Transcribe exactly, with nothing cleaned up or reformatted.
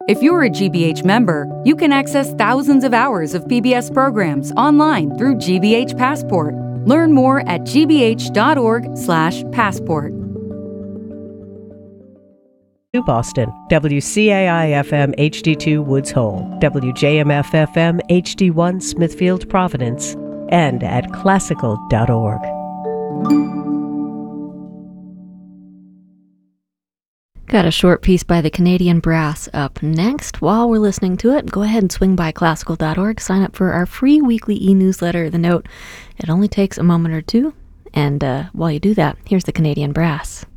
If you're a G B H member, you can access thousands of hours of P B S programs online through G B H Passport. Learn more at g b h dot org slash passport. Boston, W C A I F M H D two Woods Hole, W J M F F M H D one Smithfield Providence, and at classical dot org. Got a short piece by the Canadian Brass up next. While we're listening to it, go ahead and swing by classical dot org, sign up for our free weekly e-newsletter, The Note. It only takes a moment or two, and uh, while you do that, here's the Canadian Brass.